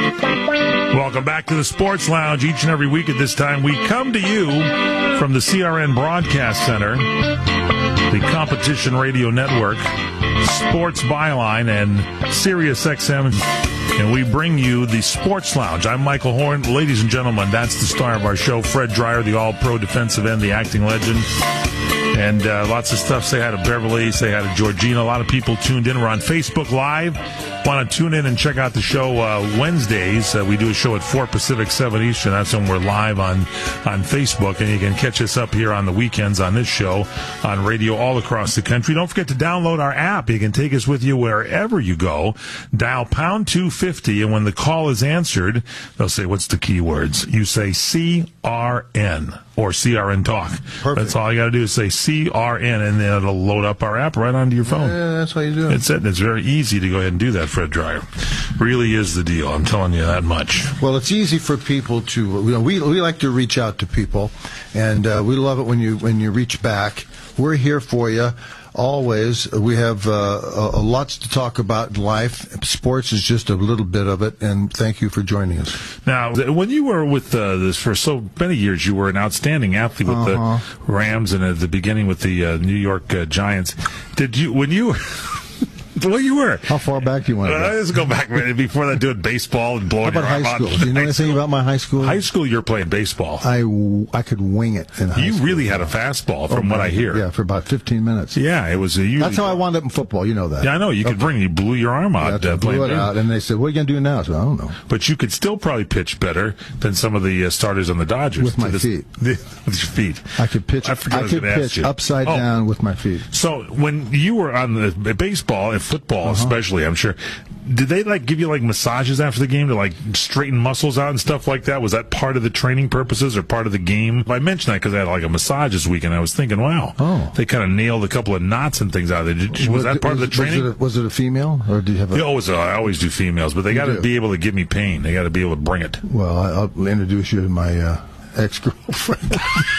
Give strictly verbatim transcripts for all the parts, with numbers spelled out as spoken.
Welcome back to the Sports Lounge. Each and every week at this time, we come to you from the C R N Broadcast Center, the Competition Radio Network, Sports Byline, and Sirius X M, and we bring you the Sports Lounge. I'm Michael Horn. Ladies and gentlemen, that's the star of our show, Fred Dreyer, the all-pro defensive end, the acting legend. And uh, lots of stuff. Say hi to Beverly, say hi to Georgina. A lot of people tuned in. We're on Facebook Live. Want to tune in and check out the show uh, Wednesdays. Uh, we do a show at four Pacific, seven Eastern. That's when we're live on, on Facebook. And you can catch us up here on the weekends on this show on radio all across the country. Don't forget to download our app. You can take us with you wherever you go. Dial pound two fifty, and when the call is answered, they'll say, what's the keywords? You say C R N. Or C R N Talk. Perfect. That's all you got to do is say C R N, and then it'll load up our app right onto your phone. Yeah, that's how you do it. It's it. It's very easy to go ahead and do that, Fred Dreyer. Really is the deal. I'm telling you that much. Well, it's easy for people to. You know, we we like to reach out to people, and uh, we love it when you when you reach back. We're here for you. Always, we have uh, a, a lots to talk about in life. Sports is just a little bit of it, and thank you for joining us. Now, when you were with uh, this for so many years, you were an outstanding athlete with uh-huh. the Rams, and at the beginning with the uh, New York uh, Giants. Did you, when you... Well, you were. How far back do you want to go? Uh, let's go back before that, doing baseball and blowing How about your high arm school? out. Do you know anything about my high school? High school, you're playing baseball. I, I could wing it in high you school. You really had a fastball, from oh, what I hear. Yeah, for about fifteen minutes. Yeah, it was a usually, That's how I wound up in football. You know that. Yeah, I know. You okay. could bring. You blew your arm out. Yeah, uh, blew it out, and they said, "What are you going to do now?" So I don't know. But you could still probably pitch better than some of the uh, starters on the Dodgers with my this, feet. With your feet. I could pitch. I, I, I could pitch upside oh. down with my feet. So when you were on the baseball and football, uh-huh. especially, I'm sure. Did they like give you like massages after the game to like straighten muscles out and stuff like that? Was that part of the training purposes or part of the game? I mentioned that because I had like a massage this week, and I was thinking, wow, oh. they kind of nailed a couple of knots and things out of there. Did, was, was that part was, of the training? Was it, a, was it a female, or did you have? A... Yeah, always, uh, I always do females, but they got to be able to give me pain. They got to be able to bring it. Well, I'll introduce you to my uh, ex-girlfriend.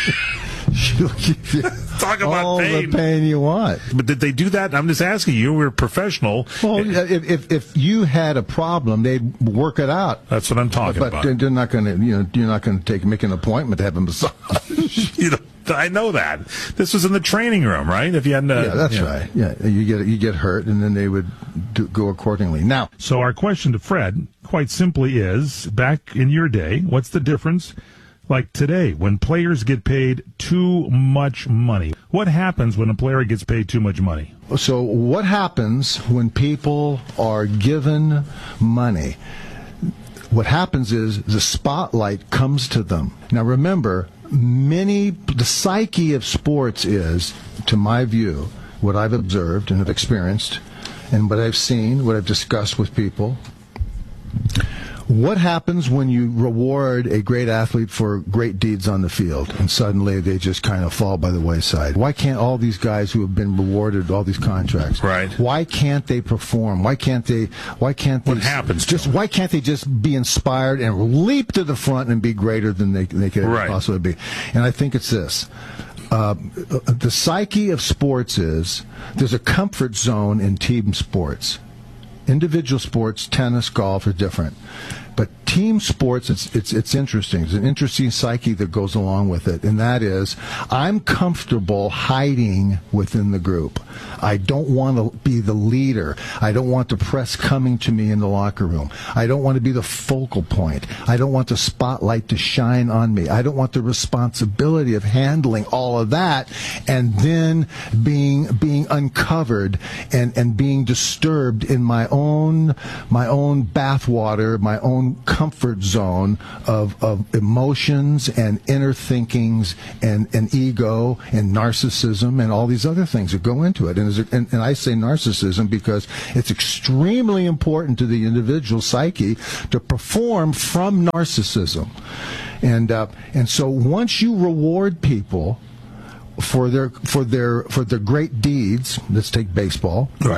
She'll give you Talk about all pain. the pain you want. But did they do that? I'm just asking you. You were a professional. Well, if, if if you had a problem, they'd work it out. That's what I'm talking but about. But they're not going to, you know, you're not going to take make an appointment to have a massage. you know, I know that. This was in the training room, right? If you hadn't, uh, yeah, that's yeah. right. Yeah, you get you get hurt, and then they would do, go accordingly. Now, so our question to Fred, quite simply, is: back in your day, what's the difference? Like today, when players get paid too much money, what happens when a player gets paid too much money? So what happens when people are given money? What happens is the spotlight comes to them. Now remember, many, the psyche of sports is, to my view, what I've observed and have experienced, and what I've seen, what I've discussed with people. What happens when you reward a great athlete for great deeds on the field, and suddenly they just kind of fall by the wayside? Why can't all these guys who have been rewarded all these contracts? Right. Why can't they perform? Why can't they? Why can't they? What happens? Just why can't they just be inspired and leap to the front and be greater than they they could right. possibly be? And I think it's this. Uh, the psyche of sports is there's a comfort zone in team sports. Individual sports, tennis, golf are different. But team sports, it's it's it's interesting. There's an interesting psyche that goes along with it, and that is, I'm comfortable hiding within the group. I don't want to be the leader. I don't want the press coming to me in the locker room. I don't want to be the focal point. I don't want the spotlight to shine on me. I don't want the responsibility of handling all of that and then being being uncovered and, and being disturbed in my own my own bathwater, my own comfort zone of, of emotions and inner thinkings and, and ego and narcissism and all these other things that go into it. And, and, and I say narcissism because it's extremely important to the individual psyche to perform from narcissism. And uh, and so once you reward people for their for their for their great deeds, let's take baseball, right,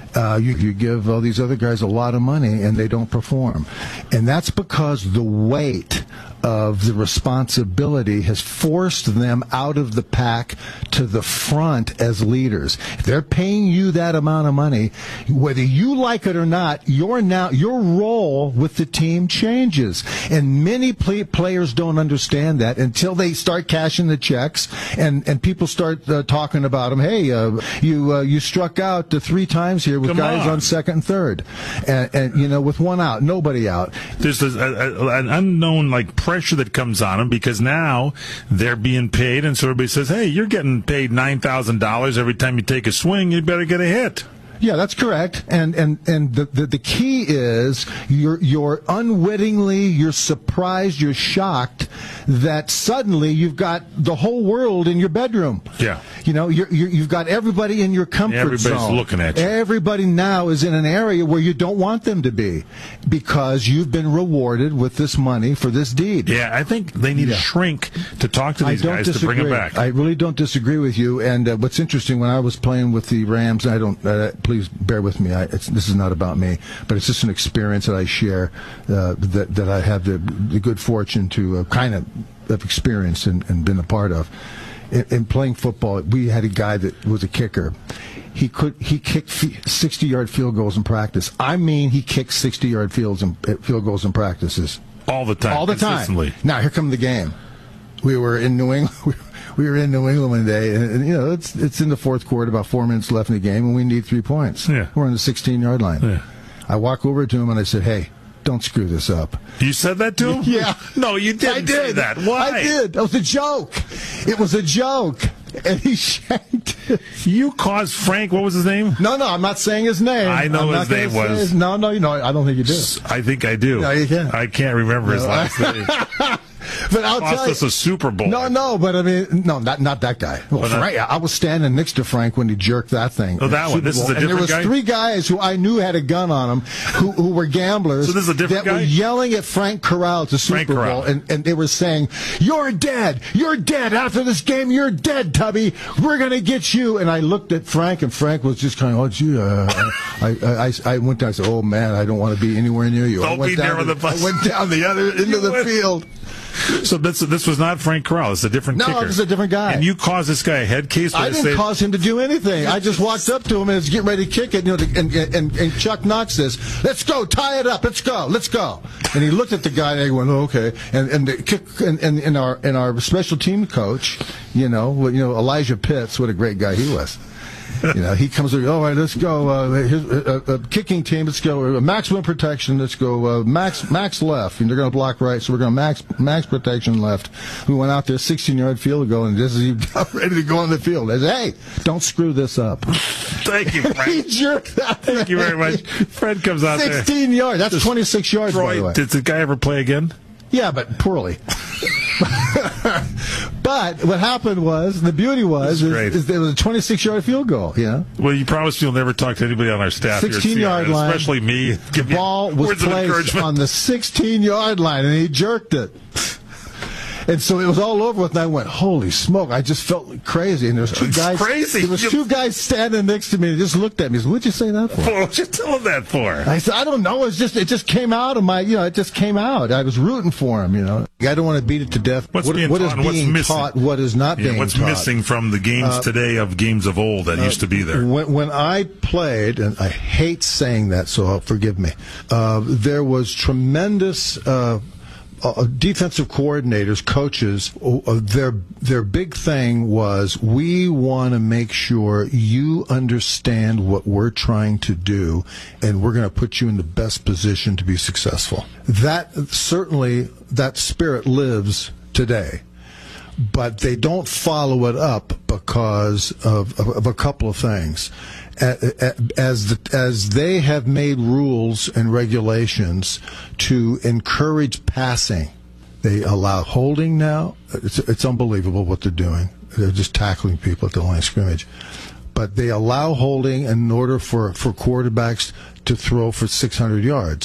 Uh, you, you give all these other guys a lot of money and they don't perform. And that's because the weight of the responsibility has forced them out of the pack to the front as leaders. If they're paying you that amount of money, whether you like it or not, your now your role with the team changes. And many play, players don't understand that until they start cashing the checks and, and people start uh, talking about them. Hey, uh, you uh, you struck out uh, three times here with Come guys on. on second and third, and, and you know with one out, nobody out. There's a, a, an unknown like pressure that comes on them because now they're being paid, and so everybody says, "Hey, you're getting paid nine thousand dollars every time you take a swing. You better get a hit." Yeah, that's correct. And and and the the, the key is you're you're unwittingly, you're surprised, you're shocked that suddenly you've got the whole world in your bedroom. Yeah. You know, you're, you're, you've got everybody in your comfort Everybody's zone. Everybody's looking at you. Everybody now is in an area where you don't want them to be because you've been rewarded with this money for this deed. Yeah, I think they need Yeah. a shrink to talk to these I don't guys disagree. to bring them back. I really don't disagree with you. And uh, what's interesting, when I was playing with the Rams, I don't. Uh, please bear with me. I, it's, this is not about me, but it's just an experience that I share uh, that that I have the, the good fortune to uh, kind of have experienced and, and been a part of. In, in playing football, we had a guy that was a kicker. He could he kicked sixty-yard field goals in practice. I mean, he kicked sixty-yard fields in, field goals in practices all the time. All the consistently. time. Now here come the game. We were in New England. We were in New England one day, and, and you know it's it's in the fourth quarter, about four minutes left in the game, and we need three points. Yeah. We're on the sixteen-yard line. Yeah. I walk over to him and I said, "Hey, don't screw this up." You said that to him? Yeah. No, you didn't I did. say that. Why? I did. That was a joke. It was a joke. And he shanked it. You caused Frank, what was his name? No, no, I'm not saying his name. I know I'm his not gonna name say was. his- no, no, you know, I don't think you do. I think I do. No, you can't. I can't remember his No. last name. But I'll Cost tell you. us a Super Bowl. No, no, but I mean, no, not not that guy. Well, Well, not- Frank, I was standing next to Frank when he jerked that thing. Oh, that one. Super This is Bowl. a And there different was guy? three guys who I knew had a gun on them, who, who were gamblers. So this is a different that guy? were yelling at Frank Corral at the Super Frank Bowl, Corral. and, and they were saying, "You're dead. You're dead. After this game, you're dead, Tubby. We're gonna get you." And I looked at Frank, and Frank was just kind of, "Oh, gee." Uh, I, I, I went down. I said, "Oh man, I don't want to be anywhere near you." I Don't went be down near to- the bus. I went down the other into You the went- field. So this, this was not Frank Corral. It's a different No, kicker. it was a different guy. And you caused this guy a head case? by I didn't saying- cause him to do anything. I just walked up to him and was getting ready to kick it. You know, and, and, and Chuck Knox says, "Let's go, tie it up. Let's go, let's go." And he looked at the guy and he went, "Oh, okay." And and the kick and, and, and our and our special team coach, you know, you know Elijah Pitts, what a great guy he was. You know, he comes over, "All right, let's go. Uh, here's a, a, a kicking team. Let's go. Uh, maximum protection. Let's go. Uh, max max left. And they're going to block right, so we're going to max max protection left." We went out there, sixteen-yard field goal, and just as he got ready to go on the field, I said, "Hey, don't screw this up." Thank you, He Frank. jerked that. Thank you very much. Fred comes out there. sixteen yards. That's twenty-six yards, by the Troy, way. did the guy ever play again? Yeah, but poorly. But what happened was, the beauty was, That's is, great. is there was a twenty-six-yard field goal. You know, Well, you promised you'll never talk to anybody on our staff here at sixteen-yard C R N, line. especially me. The Give me ball was words of placed encouragement. on the sixteen-yard line, and he jerked it. And so it was all over with, and I went, "Holy smoke!" I just felt crazy. And there was two It's guys. crazy. There was You- two guys standing next to me, and just looked at me. He said, "What'd you say that for?" What you tell him that for? I said, "I don't know. It's just it just came out of my, you know, it just came out. I was rooting for him, you know. I don't want to beat it to death. What's what, being what taught is and what's being missing? taught? What is not Yeah, being what's taught? missing from the games today of games of old that used to be there? When, when I played, and I hate saying that, so forgive me, uh, there was tremendous uh, uh, defensive coordinators, coaches. Uh, their their big thing was, we want to make sure you understand what we're trying to do, and we're going to put you in the best position to be successful. That certainly, that spirit lives today. But they don't follow it up because of, of, of a couple of things. As the, as they have made rules and regulations to encourage passing, they allow holding now. It's, it's unbelievable what they're doing. They're just tackling people at the line of scrimmage. But they allow holding in order for, for quarterbacks to throw for six hundred yards.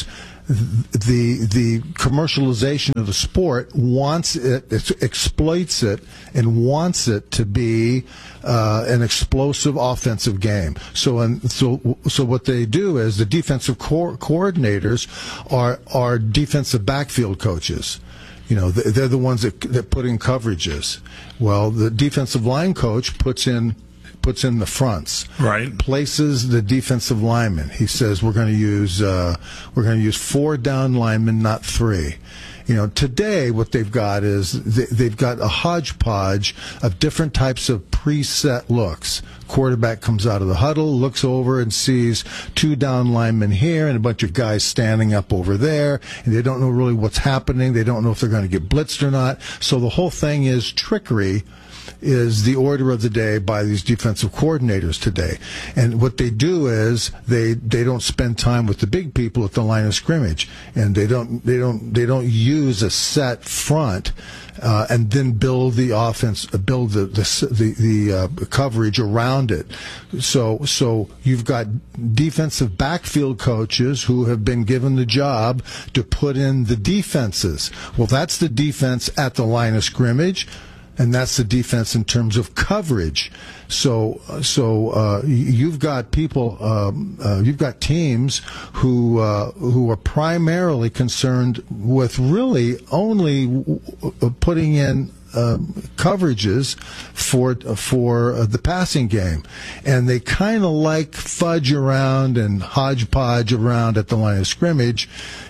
the the commercialization of the sport wants it, it exploits it, and wants it to be uh, an explosive offensive game. So, and so, so what they do is the defensive co- coordinators are are defensive backfield coaches. You know, they're the ones that that put in coverages. Well, the defensive line coach puts in. puts in the fronts, right? Places the defensive linemen. He says we're going to use uh, we're going to use four down linemen, not three. You know, today what they've got is they, they've got a hodgepodge of different types of preset looks. Quarterback comes out of the huddle, looks over and sees two down linemen here and a bunch of guys standing up over there, and they don't know really what's happening. They don't know if they're going to get blitzed or not. So the whole thing is trickery. Is the order of the day by these defensive coordinators today. And what they do is they they don't spend time with the big people at the line of scrimmage, and they don't they don't they don't use a set front uh, and then build the offense, build the the the, the uh, coverage around it. So so you've got defensive backfield coaches who have been given the job to put in the defenses. Well, that's the defense at the line of scrimmage. And that's the defense in terms of coverage. So, so uh, you've got people, um, uh, you've got teams who uh, who are primarily concerned with really only putting in uh, coverages for for uh, the passing game, and they kind of like fudge around and hodgepodge around at the line of scrimmage.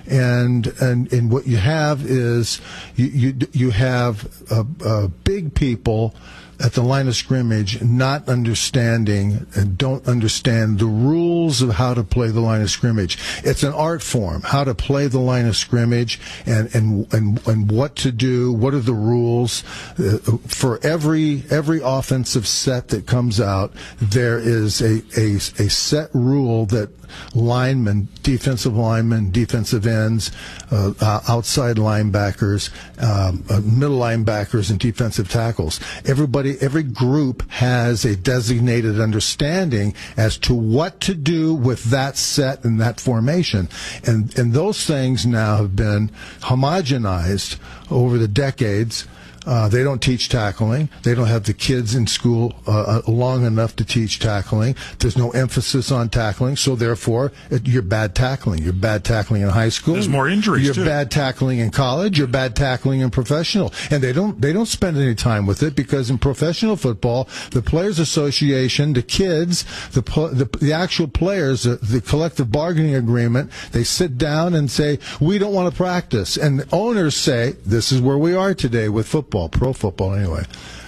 And and and what you have is you you, you have uh, uh, big people at the line of scrimmage not understanding and don't understand the rules of how to play the line of scrimmage. It's an art form, how to play the line of scrimmage and and and, and what to do, what are the rules. Uh, for every every offensive set that comes out, there is a, a, a set rule that linemen, defensive linemen, defensive ends, uh, uh, outside linebackers, um, uh, middle linebackers, and defensive tackles. Everybody, every group has a designated understanding as to what to do with that set and that formation. And, and those things now have been homogenized over the decades. Uh, they don't teach tackling. They don't have the kids in school uh, long enough to teach tackling. There's no emphasis on tackling, so therefore it, you're bad tackling. You're bad tackling in high school. There's more injuries You're too. bad tackling in college. You're bad tackling in professional, and they don't they don't spend any time with it because in professional football, the Players Association, the kids, the the, the actual players, the, the collective bargaining agreement, they sit down and say we don't want to practice, and the owners say this is where we are today with football. Pro football, anyway.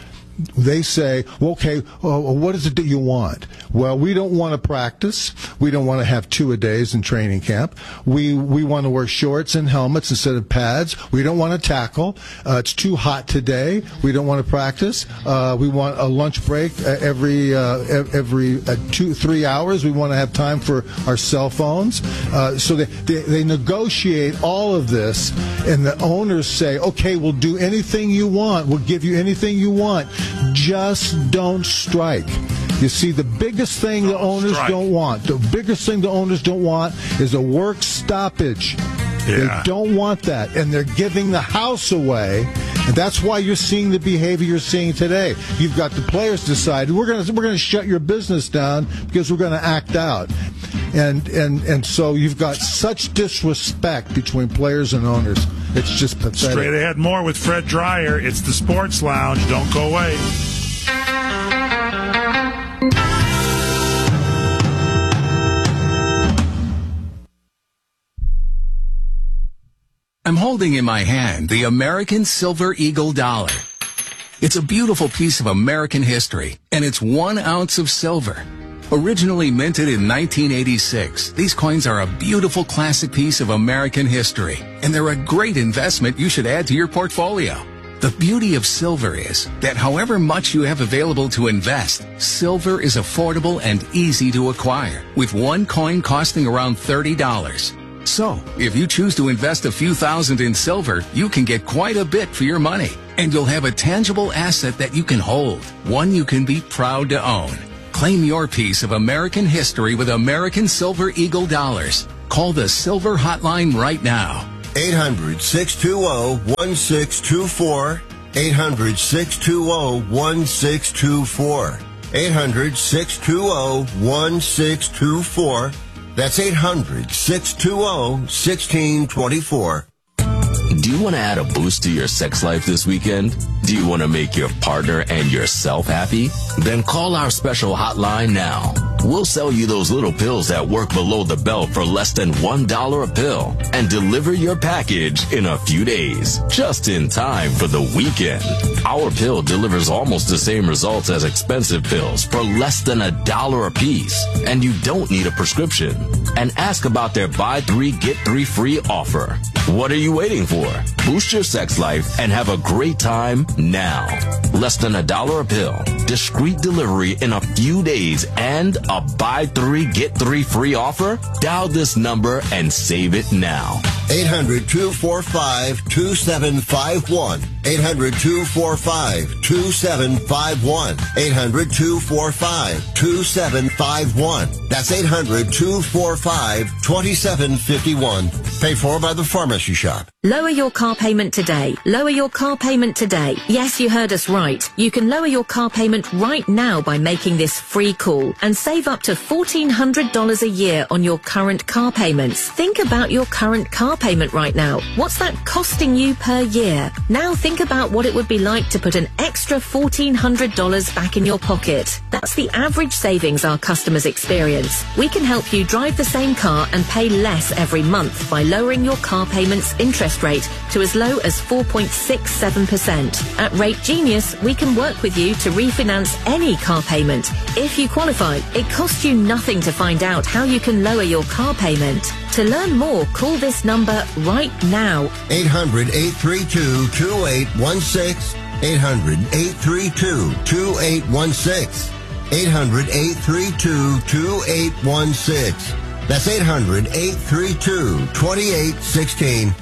They say, well, okay, uh, what is it that you want? Well, we don't want to practice. We don't want to have two-a-days in training camp. We we want to wear shorts and helmets instead of pads. We don't want to tackle. Uh, it's too hot today. We don't want to practice. Uh, we want a lunch break every uh, every uh, two, three hours. We want to have time for our cell phones. Uh, so they, they, they negotiate all of this, and the owners say, okay, we'll do anything you want. We'll give you anything you want. Just don't strike. You see, the biggest thing the owners strike. don't want, the biggest thing the owners don't want is a work stoppage. Yeah. They don't want that, and they're giving the house away, and that's why you're seeing the behavior you're seeing today. You've got the players decide we're going to we're going to shut your business down because we're going to act out, and and and so you've got such disrespect between players and owners. It's just pathetic. Straight ahead, more with Fred Dreyer. It's the Sports Lounge. Don't go away. I'm holding in my hand the American Silver Eagle dollar. It's a beautiful piece of American history, and it's one ounce of silver. Originally minted in nineteen eighty-six, these coins are a beautiful classic piece of American history, and they're a great investment you should add to your portfolio. The beauty of silver is that however much you have available to invest, silver is affordable and easy to acquire, with one coin costing around thirty dollars. So, if you choose to invest a few thousand in silver, you can get quite a bit for your money, and you'll have a tangible asset that you can hold, one you can be proud to own. Claim your piece of American history with American Silver Eagle dollars. Call the Silver Hotline right now. eight hundred, six two zero, one six two four. eight hundred, six two zero, one six two four. eight hundred, six two zero, one six two four. That's eight hundred, six two zero, one six two four. Do you want to add a boost to your sex life this weekend? Do you want to make your partner and yourself happy? Then call our special hotline now. We'll sell you those little pills that work below the belt for less than one dollar a pill and deliver your package in a few days, just in time for the weekend. Our pill delivers almost the same results as expensive pills for less than a dollar a piece, and you don't need a prescription. And ask about their buy three, get three free offer. What are you waiting for? Boost your sex life and have a great time now. Less than a dollar a pill, discreet delivery in a few days, and a buy three, get three free offer? Dial this number and save it now. eight hundred, two four five, two seven five one. eight hundred, two four five, two seven five one. eight hundred, two four five, two seven five one. That's eight hundred, two four five, two seven five one. Paid for by the Pharmacy Shop. Lower your car payment today. Lower your car payment today. Yes, you heard us right. You can lower your car payment right now by making this free call and save up to fourteen hundred dollars a year on your current car payments. Think about your current car payment right now. What's that costing you per year? Now think about what it would be like to put an extra fourteen hundred dollars back in your pocket. That's the average savings our customers experience. We can help you drive the same car and pay less every month by lowering your car payment's interest rate to as low as four point six seven percent. At Rate Genius, we can work with you to refinance any car payment. If you qualify, it costs you nothing to find out how you can lower your car payment. To learn more, call this number right now. eight hundred, eight three two, two eight one six. eight hundred, eight three two, two eight one six. eight hundred, eight three two, two eight one six. That's eight hundred, eight three two, two eight one six.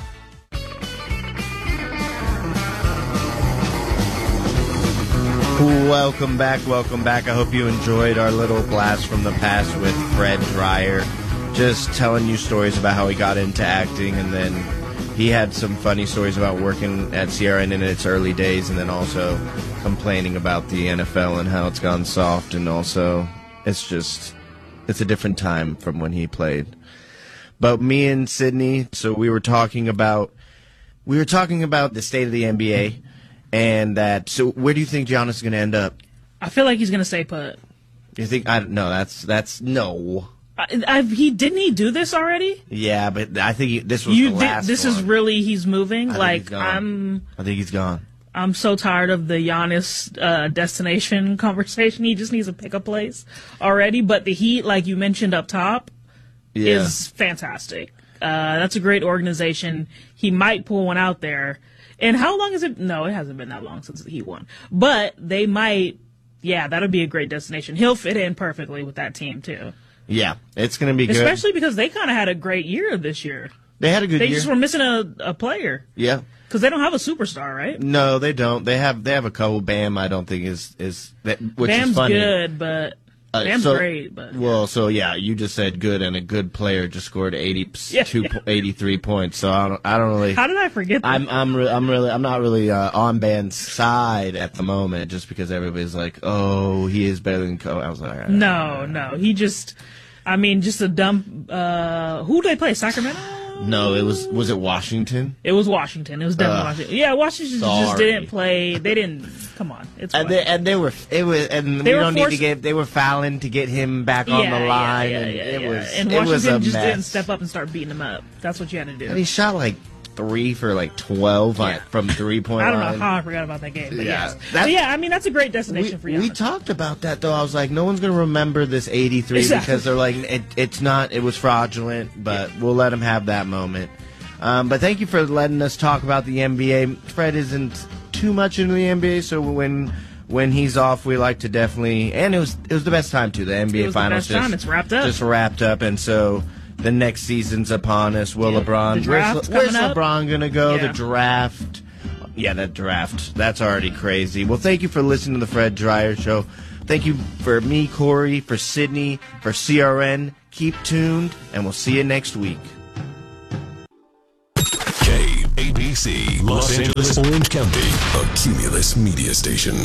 Welcome back, welcome back. I hope you enjoyed our little blast from the past with Fred Dreyer. Just telling you stories about how he got into acting, and then he had some funny stories about working at C R N in its early days, and then also complaining about the N F L and how it's gone soft, and also it's just, it's a different time from when he played. But me and Sydney, so we were talking about, we were talking about the state of the N B A, and that, so where do you think Giannis is going to end up? I feel like he's going to stay put. You think, I don't know, that's, that's, no. I, I've, he didn't he do this already? Yeah, but I think he, this was you the did, last This one. is really, he's moving. I like, think he's gone. I'm, I think he's gone. I'm so tired of the Giannis uh, destination conversation. He just needs to pick a place already. But the Heat, like you mentioned up top, Yeah. is fantastic. Uh, that's a great organization. He might pull one out there. And how long is it? No, it hasn't been that long since he won. But they might, yeah, that'll be a great destination. He'll fit in perfectly with that team, too. Yeah, it's going to be good. Especially because they kind of had a great year this year. They had a good They year. just were missing a, a player. Yeah. Because they don't have a superstar, right? No, they don't. They have they have a couple. Bam, I don't think is is that which Bam's is funny. good, but Uh, Bam's so- great. But Well, so yeah, you just said good, and a good player just scored eighty-two, Yeah. eighty-three points. So I don't, I don't really. how did I forget that? I'm I'm re- I'm really I'm not really uh, on Bam's side at the moment, just because everybody's like, oh, he is better than Kobe. I was like, all right, no, no. He just, I mean, just a dumb. Uh, who did they play? Sacramento? no, it was was it Washington? It was Washington. It was definitely Ugh. Washington. Yeah, Washington just Sorry. didn't play. They didn't. Come on, it's And fine. they, and they were it was and They we were don't need to forced- get they were fouling to get him back on yeah, the line, yeah, yeah, and yeah, it yeah. was and it Washington was a just mess. didn't step up and start beating them up. That's what you had to do. And he shot like three for like twelve Yeah. on, from three point I don't line. know how I forgot about that game. But Yeah, yes. that- So yeah, I mean that's a great destination for we, you. we talked about that though. I was like, no one's gonna remember this eighty-three Exactly. because they're like, it, it's not. It was fraudulent, but we'll let him have that moment. Um, but thank you for letting us talk about the N B A. Fred isn't too much into the N B A, so when when he's off, we like to definitely. And it was it was the best time too. The N B A It was the Finals best time. just It's wrapped up. just wrapped up, and so. The next season's upon us. Will Yep. LeBron? The draft's where's Le- where's coming up. LeBron gonna go? Yeah. The draft. Yeah, that draft. That's already crazy. Well, thank you for listening to the Fred Dreyer Show. Thank you for me, Corey, for Sydney, for C R N. Keep tuned, and we'll see you next week. K A B C, Los Angeles, Orange County, a Cumulus media station.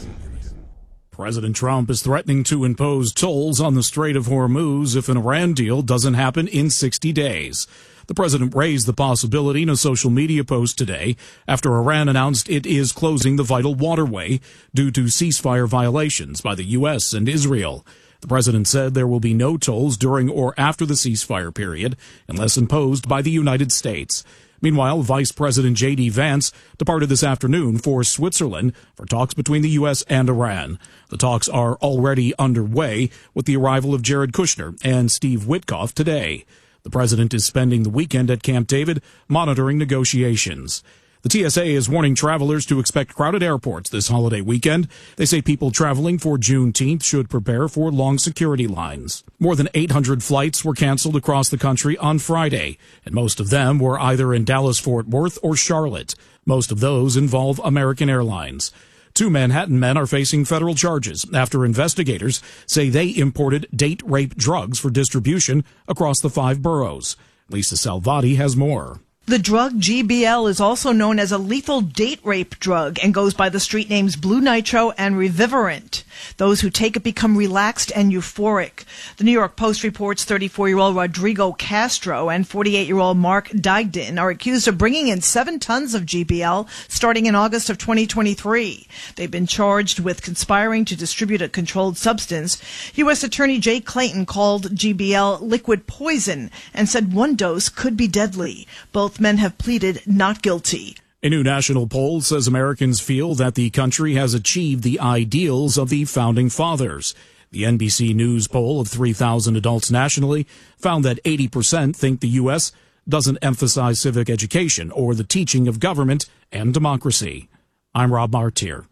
President Trump is threatening to impose tolls on the Strait of Hormuz if an Iran deal doesn't happen in sixty days. The president raised the possibility in a social media post today after Iran announced it is closing the vital waterway due to ceasefire violations by the U S and Israel. The president said there will be no tolls during or after the ceasefire period unless imposed by the United States. Meanwhile, Vice President J D Vance departed this afternoon for Switzerland for talks between the U S and Iran. The talks are already underway with the arrival of Jared Kushner and Steve Witkoff today. The president is spending the weekend at Camp David monitoring negotiations. The T S A is warning travelers to expect crowded airports this holiday weekend. They say people traveling for Juneteenth should prepare for long security lines. More than eight hundred flights were canceled across the country on Friday, and most of them were either in Dallas-Fort Worth or Charlotte. Most of those involve American Airlines. Two Manhattan men are facing federal charges after investigators say they imported date-rape drugs for distribution across the five boroughs. Lisa Salvati has more. The drug G B L is also known as a lethal date rape drug and goes by the street names Blue Nitro and Revivarant. Those who take it become relaxed and euphoric. The New York Post reports thirty-four-year-old Rodrigo Castro and forty-eight-year-old Mark Digdon are accused of bringing in seven tons of G B L starting in August of twenty twenty-three. They've been charged with conspiring to distribute a controlled substance. U S Attorney Jay Clayton called G B L liquid poison and said one dose could be deadly. Both men have pleaded not guilty. A new national poll says Americans feel that the country has achieved the ideals of the Founding Fathers. The N B C News poll of three thousand adults nationally found that eighty percent think the U S doesn't emphasize civic education or the teaching of government and democracy. I'm Rob Martier.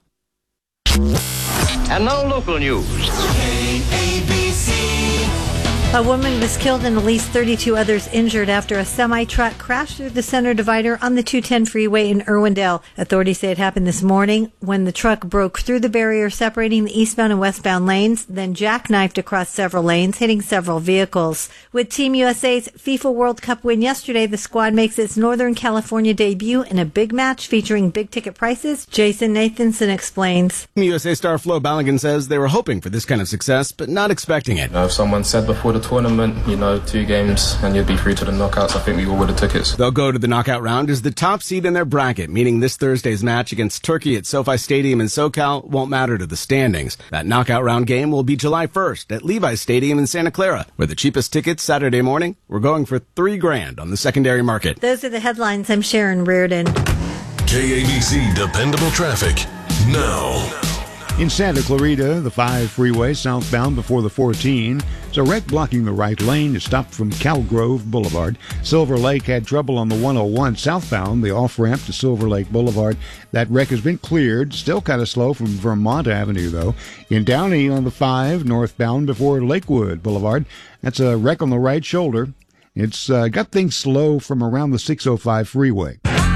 And now local news. K A B C. A woman was killed and at least thirty-two others injured after a semi-truck crashed through the center divider on the two ten freeway in Irwindale. Authorities say it happened this morning when the truck broke through the barrier separating the eastbound and westbound lanes, then jackknifed across several lanes, hitting several vehicles. With Team U S A's FIFA World Cup win yesterday, the squad makes its Northern California debut in a big match featuring big-ticket prices. Jason Nathanson explains. U S A star Flo Balogun says they were hoping for this kind of success, but not expecting it. You know, if someone said before the tournament, you know, two games and you'd be through to the knockouts, I think we all would have took it. They'll go to the knockout round as the top seed in their bracket, meaning this Thursday's match against Turkey at SoFi Stadium in SoCal won't matter to the standings. That knockout round game will be July first at Levi's Stadium in Santa Clara, where the cheapest tickets Saturday morning were going for three grand on the secondary market. Those are the headlines. I'm Sharon Reardon. K A B C Dependable Traffic now. In Santa Clarita, the five freeway southbound before the fourteen. It's a wreck blocking the right lane. It stopped from Cal Grove Boulevard. Silver Lake had trouble on the one oh one southbound, the off-ramp to Silver Lake Boulevard. That wreck has been cleared. Still kind of slow from Vermont Avenue, though. In Downey on the five, northbound before Lakewood Boulevard. That's a wreck on the right shoulder. It's uh, got things slow from around the six oh five freeway.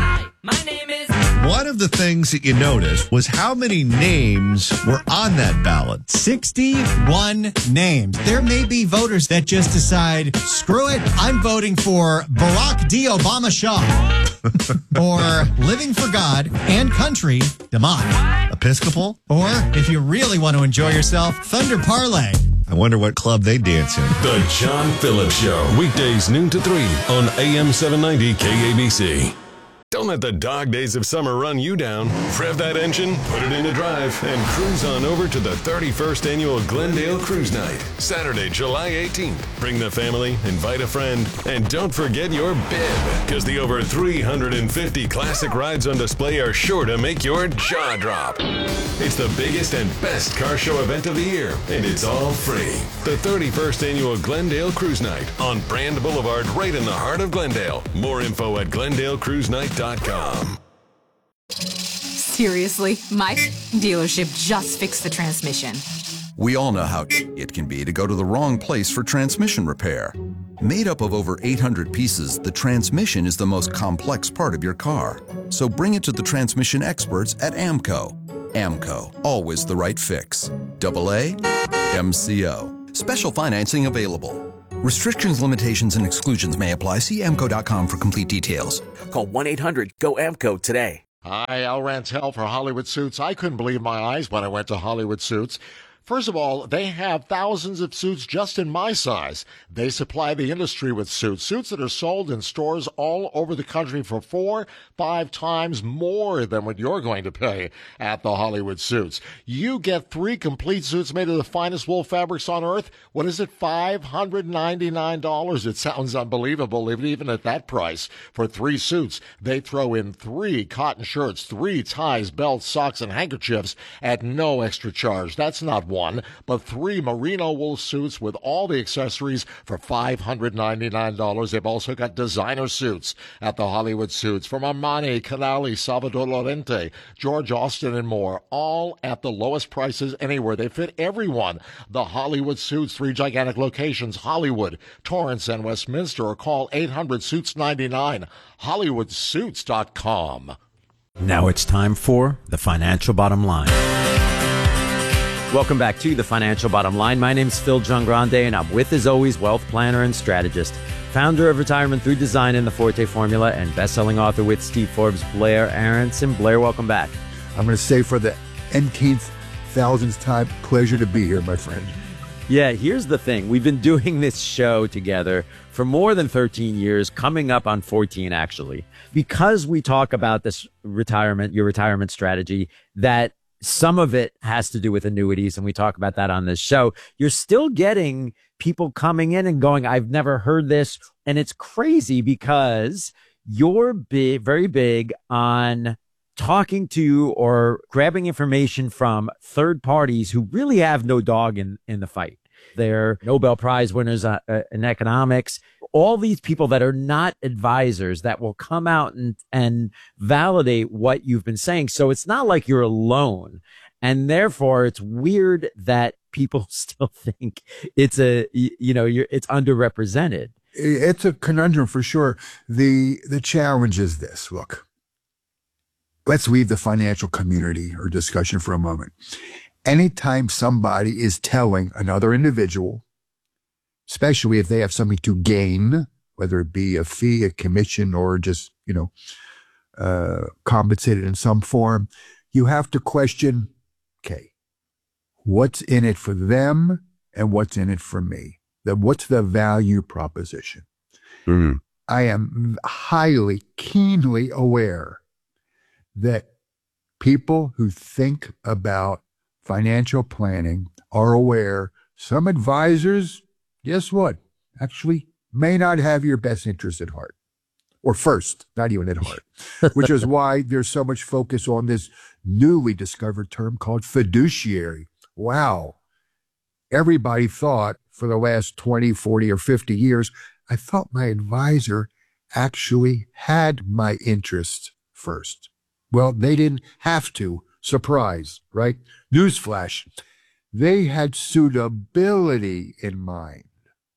One of the things that you noticed was how many names were on that ballot. sixty-one names. There may be voters that just decide, screw it, I'm voting for Barack D. Obama Shaw. Or Living for God and Country, DeMott. Episcopal? Or, if you really want to enjoy yourself, Thunder Parlay. I wonder what club they dance in. The John Phillips Show. Weekdays noon to three on A M seven ninety K A B C. Don't let the dog days of summer run you down. Rev that engine, put it into drive, and cruise on over to the thirty-first Annual Glendale Cruise Night, Saturday, July eighteenth. Bring the family, invite a friend, and don't forget your bib, because the over three hundred fifty classic rides on display are sure to make your jaw drop. It's the biggest and best car show event of the year, and it's all free. The thirty-first Annual Glendale Cruise Night on Brand Boulevard, right in the heart of Glendale. More info at glendale cruise night dot com. Seriously, my dealership just fixed the transmission. We all know how it can be to go to the wrong place for transmission repair. Made up of over eight hundred pieces, the transmission is the most complex part of your car. So bring it to the transmission experts at AMCO. AMCO, always the right fix. Double A, M C O. Special financing available. Restrictions, limitations, and exclusions may apply. See A M C O dot com for complete details. Call one eight hundred G O A M C O today. Hi, Al Rantel for Hollywood Suits. I couldn't believe my eyes when I went to Hollywood Suits. First of all, they have thousands of suits just in my size. They supply the industry with suits, suits that are sold in stores all over the country for four, five times more than what you're going to pay at the Hollywood Suits. You get three complete suits made of the finest wool fabrics on earth. What is it, five hundred ninety-nine dollars? It sounds unbelievable, even at that price. For three suits, they throw in three cotton shirts, three ties, belts, socks, and handkerchiefs at no extra charge. That's not one, but three merino wool suits with all the accessories for five hundred ninety-nine dollars. They've also got designer suits at the Hollywood Suits from Armani, Canali, Salvador Lorente, George Austin, and more, all at the lowest prices anywhere. They fit everyone. The Hollywood Suits, three gigantic locations, Hollywood, Torrance, and Westminster, or call eight hundred suits ninety-nine, hollywood suits dot com. Now it's time for the Financial Bottom Line. Welcome back to the Financial Bottom Line. My name's Phil Giangrande, and I'm with, as always, wealth planner and strategist, founder of Retirement Through Design and the Forte Formula, and best-selling author with Steve Forbes, Blair Aronson. Blair, welcome back. I'm going to say for the n-tenth, thousandth time, pleasure to be here, my friend. Yeah, here's the thing. We've been doing this show together for more than thirteen years, coming up on fourteen, actually, because we talk about this retirement, your retirement strategy, that some of it has to do with annuities, and we talk about that on this show. You're still getting people coming in and going, I've never heard this. And it's crazy because you're big, very big on talking to or grabbing information from third parties who really have no dog in, in the fight. They're Nobel Prize winners uh, uh, in economics. All these people that are not advisors that will come out and, and validate what you've been saying. So it's not like you're alone. And therefore, it's weird that people still think it's a, you know, you're, it's underrepresented. It's a conundrum for sure. The, the challenge is this. Look, let's leave the financial community or discussion for a moment. Anytime somebody is telling another individual, especially if they have something to gain, whether it be a fee, a commission, or just, you know, uh, compensated in some form, you have to question, okay, what's in it for them and what's in it for me? The, what's the value proposition? Mm-hmm. I am highly, keenly aware that people who think about financial planning are aware some advisors, guess what, actually may not have your best interest at heart, or first, not even at heart, which is why there's so much focus on this newly discovered term called fiduciary. Wow. Everybody thought for the last twenty, forty, or fifty years, I thought my advisor actually had my interest first. Well, they didn't have to. Surprise, right? Newsflash. They had suitability in mind.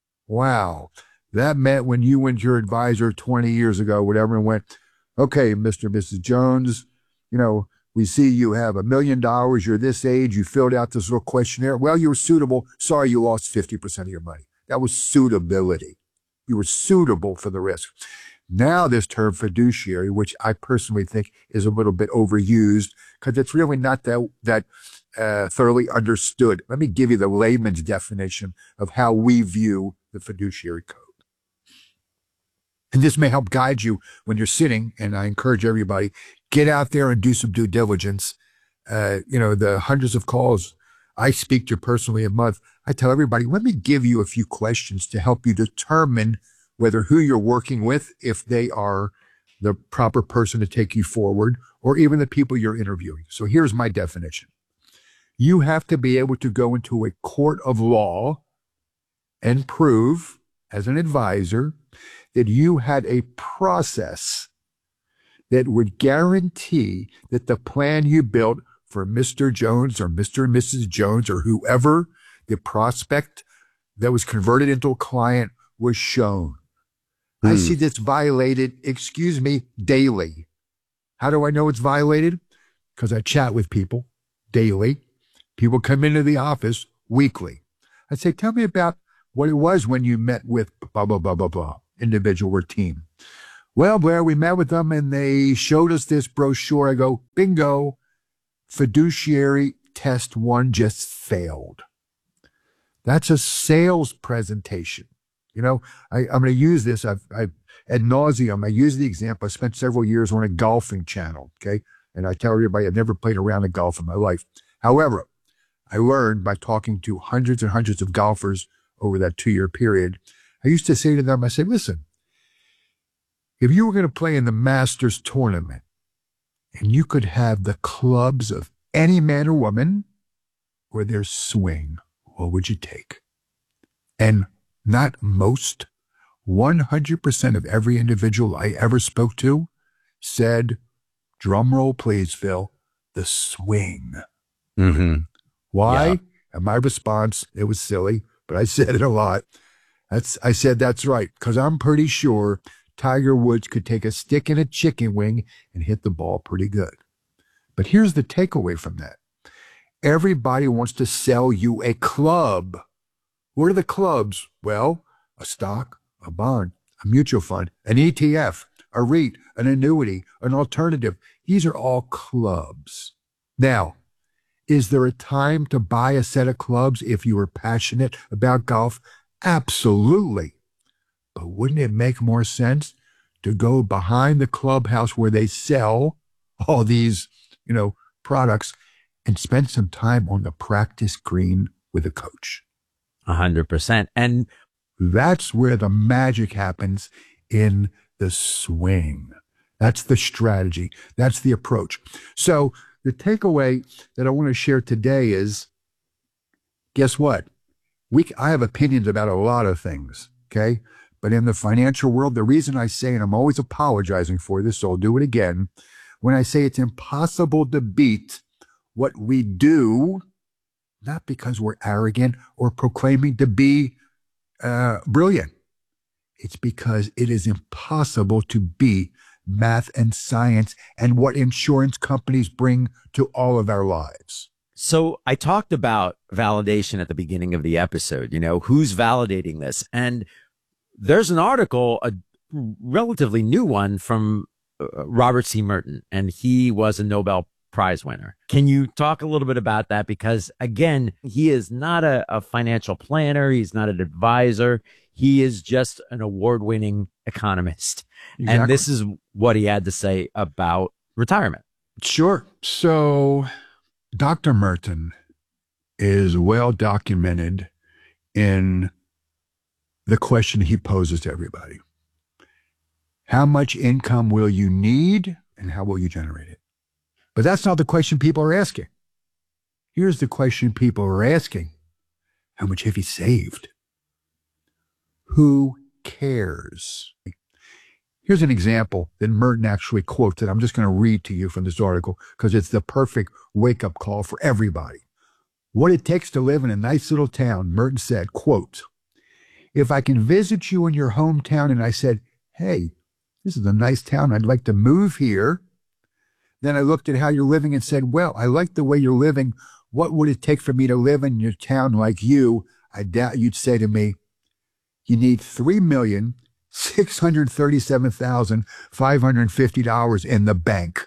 Wow. That meant when you went to your advisor twenty years ago, whatever, and went, okay, Mister and Missus Jones, you know, we see you have a million dollars, you're this age, you filled out this little questionnaire. Well, you were suitable. Sorry, you lost fifty percent of your money. That was suitability. You were suitable for the risk. Now this term fiduciary, which I personally think is a little bit overused because it's really not that, that uh, thoroughly understood. Let me give you the layman's definition of how we view the fiduciary code. And this may help guide you when you're sitting, and I encourage everybody, get out there and do some due diligence. Uh, you know, the hundreds of calls I speak to personally a month, I tell everybody, let me give you a few questions to help you determine whether who you're working with, if they are the proper person to take you forward, or even the people you're interviewing. So here's my definition. You have to be able to go into a court of law and prove, as an advisor, that you had a process that would guarantee that the plan you built for Mister Jones or Mister and Missus Jones or whoever the prospect that was converted into a client was shown. I see this violated, excuse me, daily. How do I know it's violated? Because I chat with people daily. People come into the office weekly. I'd say, tell me about what it was when you met with blah, blah, blah, blah, blah, individual or team. Well, Blair, we met with them and they showed us this brochure. I go, bingo, fiduciary test one just failed. That's a sales presentation. You know, I, I'm going to use this. I've, I've ad nauseum. I use the example. I spent several years on a golfing channel. Okay. And I tell everybody I've never played a round of golf in my life. However, I learned by talking to hundreds and hundreds of golfers over that two year period. I used to say to them, I said, listen, if you were going to play in the Masters tournament and you could have the clubs of any man or woman or their swing, what would you take? And not most, one hundred percent of every individual I ever spoke to said, drum roll please, Phil, the swing. Mm-hmm. Why? Yeah. And my response, it was silly, but I said it a lot. That's I said, that's right, because I'm pretty sure Tiger Woods could take a stick and a chicken wing and hit the ball pretty good. But here's the takeaway from that. Everybody wants to sell you a club. What are the clubs? Well, a stock, a bond, a mutual fund, an E T F, a REIT, an annuity, an alternative. These are all clubs. Now, is there a time to buy a set of clubs if you are passionate about golf? Absolutely. But wouldn't it make more sense to go behind the clubhouse where they sell all these, you know, products and spend some time on the practice green with a coach? A hundred percent. And that's where the magic happens in the swing. That's the strategy. That's the approach. So the takeaway that I want to share today is, guess what? We, I have opinions about a lot of things, okay? But in the financial world, the reason I say, and I'm always apologizing for this, so I'll do it again, when I say it's impossible to beat what we do, not because we're arrogant or proclaiming to be uh, brilliant. It's because it is impossible to beat math and science and what insurance companies bring to all of our lives. So I talked about validation at the beginning of the episode, you know, who's validating this? And there's an article, a relatively new one from uh, Robert C. Merton, and he was a Nobel Prize winner. Can you talk a little bit about that? Because again, he is not a, a financial planner. He's not an advisor. He is just an award-winning economist. Exactly. And this is what he had to say about retirement. Sure. So Doctor Merton is well documented in the question he poses to everybody. How much income will you need and how will you generate it? But that's not the question people are asking. Here's the question people are asking. How much have you saved? Who cares? Here's an example that Merton actually quotes that I'm just going to read to you from this article because it's the perfect wake-up call for everybody. What it takes to live in a nice little town, Merton said, quote, if I can visit you in your hometown and I said, hey, this is a nice town, I'd like to move here. Then I looked at how you're living and said, well, I like the way you're living. What would it take for me to live in your town like you? I doubt you'd say to me, you need three million six hundred thirty-seven thousand five hundred fifty dollars in the bank.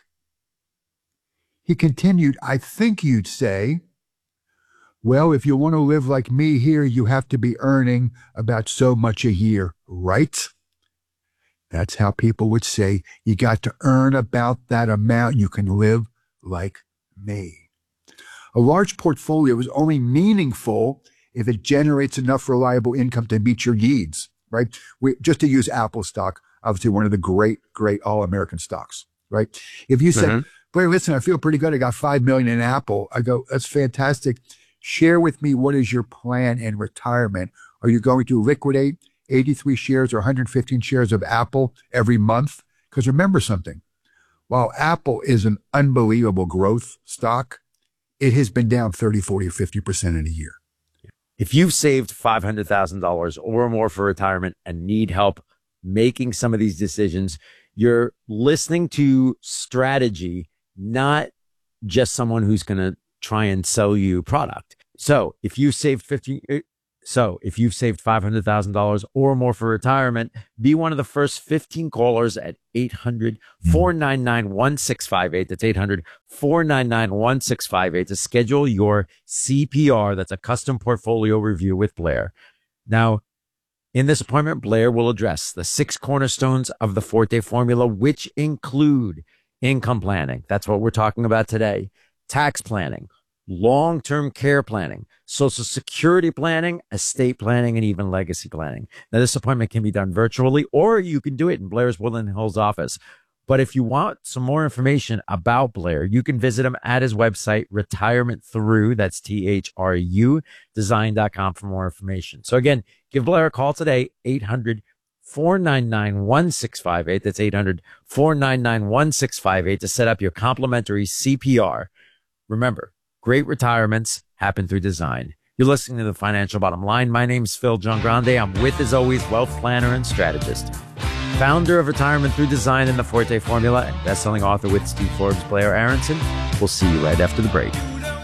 He continued, I think you'd say, well, if you want to live like me here, you have to be earning about so much a year, right? That's how people would say, you got to earn about that amount. You can live like me. A large portfolio is only meaningful if it generates enough reliable income to meet your needs, right? We, just to use Apple stock, obviously one of the great, great all-American stocks, right? If you said, mm-hmm. Blair, listen, I feel pretty good. I got five million in Apple. I go, that's fantastic. Share with me, what is your plan in retirement? Are you going to liquidate eighty-three shares or one hundred fifteen shares of Apple every month? Because remember something, while Apple is an unbelievable growth stock, it has been down thirty, forty, or fifty percent in a year. If you've saved five hundred thousand dollars or more for retirement and need help making some of these decisions, you're listening to strategy, not just someone who's going to try and sell you product. So if you saved fifty, so if you've saved five hundred thousand dollars or more for retirement, be one of the first fifteen callers at eight hundred, four nine nine, one six five eight. That's eight hundred, four nine nine, one six five eight to schedule your C P R. That's a custom portfolio review with Blair. Now, in this appointment, Blair will address the six cornerstones of the Forte formula, which include income planning. That's what we're talking about today. Tax planning, long-term care planning, Social Security planning, estate planning, and even legacy planning. Now, this appointment can be done virtually, or you can do it in Blair's Woodland Hills office. But if you want some more information about Blair, you can visit him at his website, Retirement Through, that's T H R U, design dot com for more information. So again, give Blair a call today, eight hundred, four nine nine, one six five eight. That's eight hundred, four nine nine, one six five eight to set up your complimentary C P R. Remember, great retirements happen through design. You're listening to The Financial Bottom Line. My name's Phil Giangrande. I'm with, as always, wealth planner and strategist, founder of Retirement Through Design and the Forte Formula, and best-selling author with Steve Forbes, Blair Aronson. We'll see you right after the break.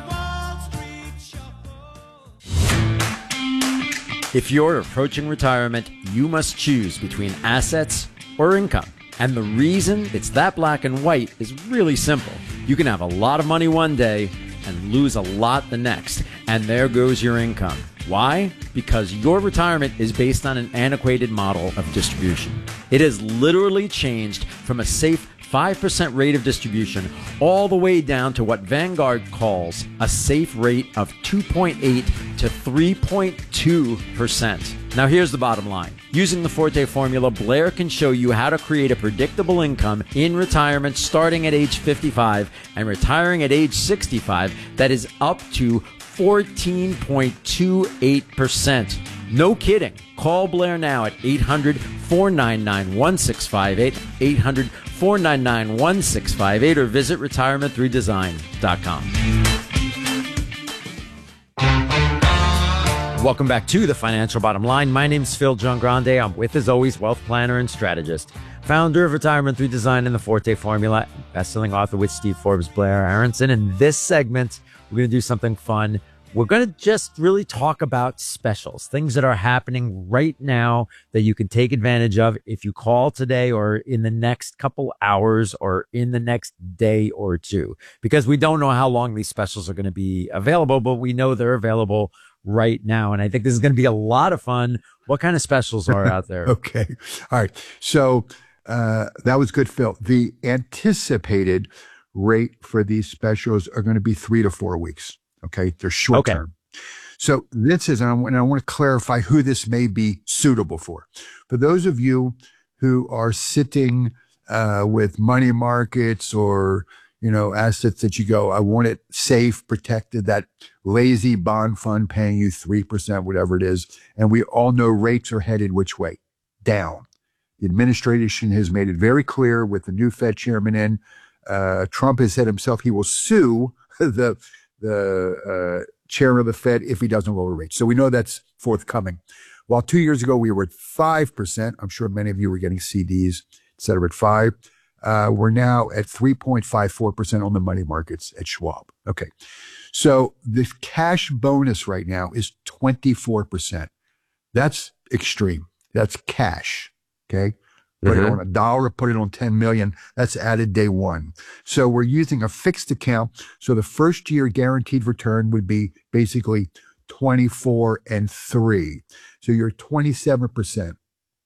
If you're approaching retirement, you must choose between assets or income. And the reason it's that black and white is really simple. You can have a lot of money one day and lose a lot the next. And there goes your income. Why? Because your retirement is based on an antiquated model of distribution. It has literally changed from a safe five percent rate of distribution all the way down to what Vanguard calls a safe rate of two point eight to three point two percent. Now here's the bottom line. Using the Forte formula, Blair can show you how to create a predictable income in retirement starting at age fifty-five and retiring at age sixty-five that is up to fourteen point two eight percent. No kidding. Call Blair now at eight hundred, four nine nine, one six five eight, eight hundred, four nine nine, one six five eight, or visit retirement through design dot com. Welcome back to The Financial Bottom Line. My name's Phil Giangrande. I'm with, as always, wealth planner and strategist, founder of Retirement Through Design and the Forte Formula, best-selling author with Steve Forbes, Blair Aronson. In this segment, we're going to do something fun. We're going to just really talk about specials, things that are happening right now that you can take advantage of if you call today or in the next couple hours or in the next day or two, because we don't know how long these specials are going to be available, but we know they're available right now. And I think this is going to be a lot of fun. What kind of specials are out there? Okay. All right. So uh, that was good, Phil. The anticipated rate for these specials are going to be three to four weeks. Okay. They're short Okay. term. So this is, and I, want- and I want to clarify who this may be suitable for. For those of you who are sitting uh, with money markets or, you know, assets that you go, I want it safe, protected, that lazy bond fund paying you three percent, whatever it is. And we all know rates are headed which way? Down. The administration has made it very clear with the new Fed chairman in. Uh, Trump has said himself he will sue the the uh, chairman of the Fed if he doesn't lower rates. So we know that's forthcoming. While two years ago we were at five percent, I'm sure many of you were getting C Ds, et cetera, at five. Uh, we're now at three point five four percent on the money markets at Schwab. Okay. So the cash bonus right now is twenty-four percent. That's extreme. That's cash. Okay. Put Mhm. it on a dollar, put it on ten million. That's added day one. So we're using a fixed account. So the first year guaranteed return would be basically twenty-four and three. So you're twenty-seven percent.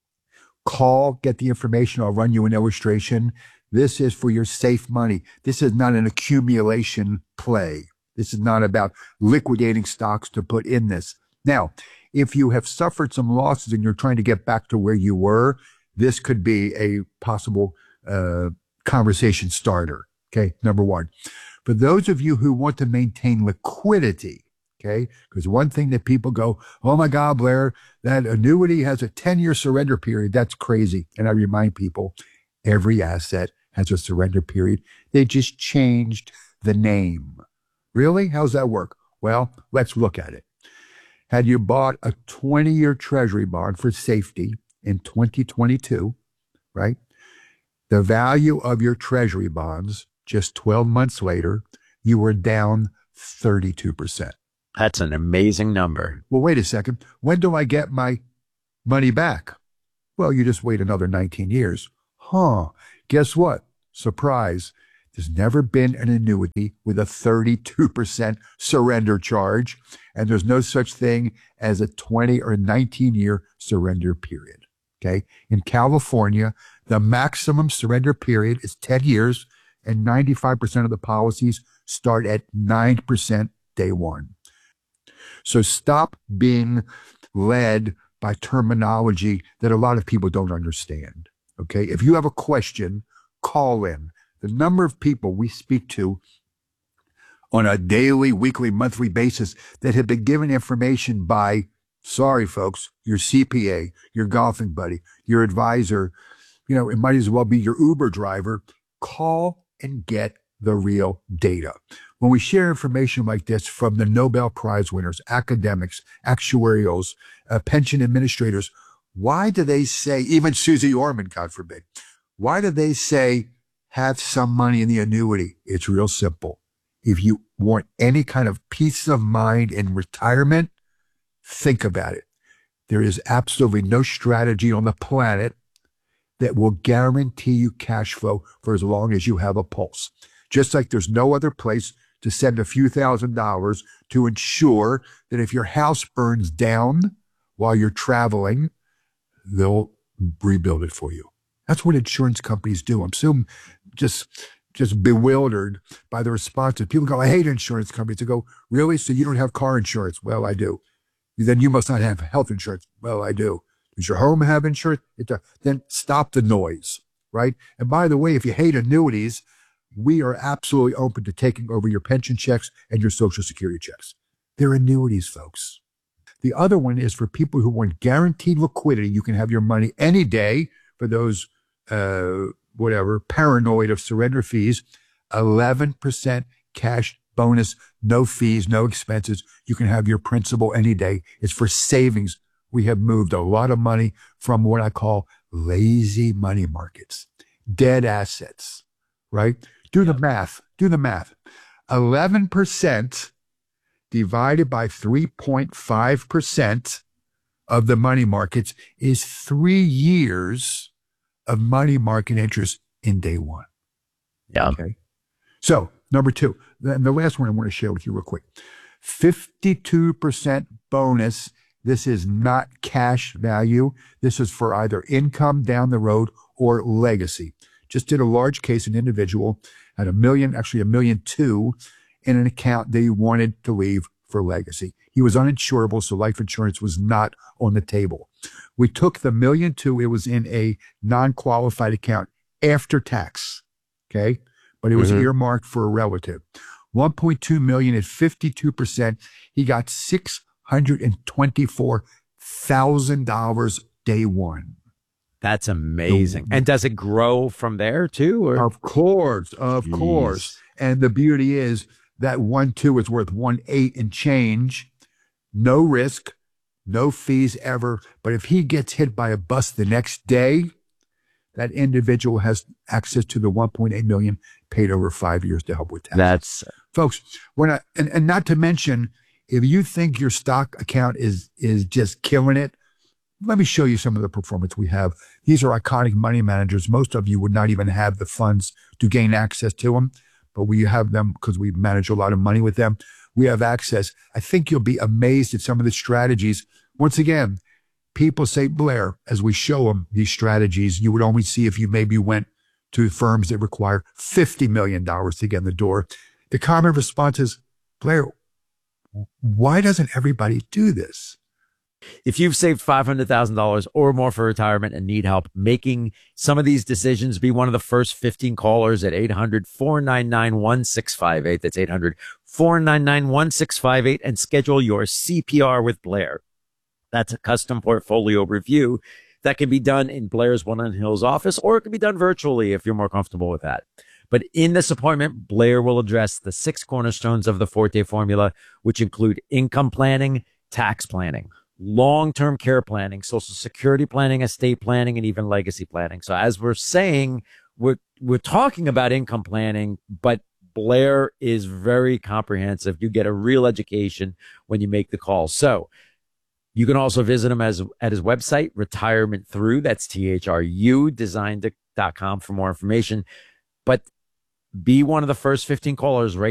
Call, get the information. I'll run you an illustration. This is for your safe money. This is not an accumulation play. This is not about liquidating stocks to put in this. Now, if you have suffered some losses and you're trying to get back to where you were, this could be a possible uh, conversation starter. Okay, number one. For those of you who want to maintain liquidity, okay, because one thing that people go, oh my God, Blair, that annuity has a ten-year surrender period. That's crazy. And I remind people, every asset has a surrender period. They just changed the name. Really? How's that work? Well, let's look at it. Had you bought a twenty-year treasury bond for safety in twenty twenty-two, right? The value of your treasury bonds, just twelve months later, you were down thirty-two percent. That's an amazing number. Well, wait a second. When do I get my money back? Well, you just wait another nineteen years. Huh. Guess what? Surprise. There's never been an annuity with a thirty-two percent surrender charge, and there's no such thing as a twenty or nineteen year surrender period. Okay. In California, the maximum surrender period is ten years, and ninety-five percent of the policies start at nine percent day one. So stop being led by terminology that a lot of people don't understand. Okay. If you have a question, call in. The number of people we speak to on a daily, weekly, monthly basis that have been given information by, sorry folks, your C P A, your golfing buddy, your advisor, you know, it might as well be your Uber driver. Call and get the real data. When we share information like this from the Nobel Prize winners, academics, actuarials, uh, pension administrators, why do they say, even Susie Orman, God forbid, why do they say, have some money in the annuity? It's real simple. If you want any kind of peace of mind in retirement, think about it. There is absolutely no strategy on the planet that will guarantee you cash flow for as long as you have a pulse. Just like there's no other place to send a few thousand dollars to ensure that if your house burns down while you're traveling, they'll rebuild it for you. That's what insurance companies do. I'm so just just bewildered by the responses. People go, I hate insurance companies. They go, really? So you don't have car insurance? Well, I do. Then you must not have health insurance. Well, I do. Does your home have insurance? It does. Then stop the noise, right? And by the way, if you hate annuities, we are absolutely open to taking over your pension checks and your Social Security checks. They're annuities, folks. The other one is for people who want guaranteed liquidity. You can have your money any day for those uh, whatever, paranoid of surrender fees, eleven percent cash bonus, no fees, no expenses. You can have your principal any day. It's for savings. We have moved a lot of money from what I call lazy money markets, dead assets, right? Do the math. Do the math. eleven percent divided by three point five percent of the money markets is three years of money market interest in day one. Yeah. Okay. So number two, and the last one I want to share with you real quick, fifty-two percent bonus. This is not cash value. This is for either income down the road or legacy. Just did a large case, an individual had a million, actually a million two in an account that he wanted to leave for legacy. He was uninsurable, so life insurance was not on the table. We took the million two, it was in a non-qualified account after tax, okay? But it was mm-hmm. earmarked for a relative. one point two million at fifty-two percent, he got six hundred twenty-four thousand dollars day one. That's amazing. And does it grow from there too? Or? Of course, of Jeez. course. And the beauty is that one two is worth one eight and change. No risk, no fees ever. But if he gets hit by a bus the next day, that individual has access to the one point eight million paid over five years to help with taxes. That's folks. We're not, and, and not to mention, if you think your stock account is is just killing it, let me show you some of the performance we have. These are iconic money managers. Most of you would not even have the funds to gain access to them, but we have them because we manage a lot of money with them. We have access. I think you'll be amazed at some of the strategies. Once again, people say, Blair, as we show them these strategies, you would only see if you maybe went to firms that require fifty million dollars to get in the door. The common response is, Blair, why doesn't everybody do this? If you've saved five hundred thousand dollars or more for retirement and need help making some of these decisions, be one of the first fifteen callers at eight hundred, four nine nine, one six five eight. That's eight hundred, four nine nine, one six five eight, and schedule your C P R with Blair. That's a custom portfolio review that can be done in Blair's Woodland Hills office, or it can be done virtually if you're more comfortable with that. But in this appointment, Blair will address the six cornerstones of the Forte formula, which include income planning, tax planning, long-term care planning, Social Security planning, estate planning, and even legacy planning. So as we're saying, we're, we're talking about income planning, but Blair is very comprehensive. You get a real education when you make the call. So you can also visit him as, at his website, Retirement Through. That's T H R U design dot com for more information. But be one of the first fifteen callers right